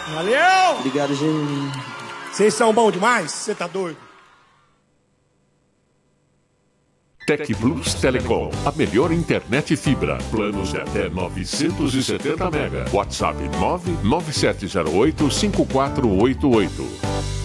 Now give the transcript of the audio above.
Valeu! Obrigado, gente. Vocês são bons demais? Você tá doido? Tec Plus Telecom, a melhor internet fibra. Planos de até 970 MB. WhatsApp 997085488.